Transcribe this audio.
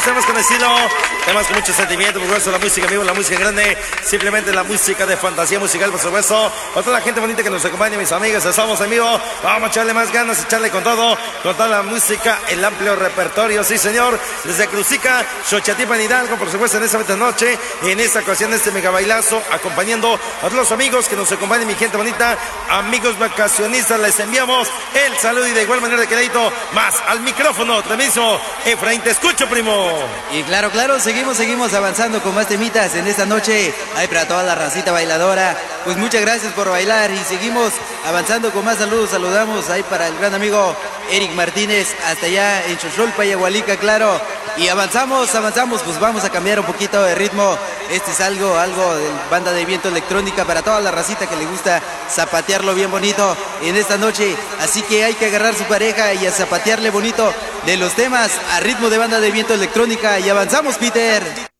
supuesto, temas con estilo, temas con mucho sentimiento, por supuesto, la música viva, la música grande, simplemente la música de fantasía musical, por supuesto. Para toda la gente bonita que nos acompaña, mis amigos, estamos en vivo. Vamos a echarle más ganas, echarle con todo, con toda la música, el amplio repertorio, sí señor, desde Cruzica, Xochatipan, Hidalgo, por supuesto, en esta noche, en esta ocasión, este mega bailazo, acompañando a todos los amigos que nos acompañan, mi gente bonita, amigos vacacionistas, les enviamos el saludo y de igual manera de crédito, más al micrófono, mismo, Efraín, te escucho, primo. Y claro, seguimos avanzando con más temitas en esta noche. Ay, para toda la racita bailadora, pues muchas gracias por bailar y seguimos avanzando con más saludos. Saludamos ahí para el gran amigo Eric Martínez, hasta allá en Xochulpa, Yagualica, claro. Y avanzamos, pues vamos a cambiar un poquito de ritmo. Este es algo de banda de viento electrónica para toda la racita que le gusta zapatearlo bien bonito en esta noche. Así que hay que agarrar su pareja y a zapatearle bonito de los temas a ritmo de banda de viento electrónica. Y avanzamos, Peter.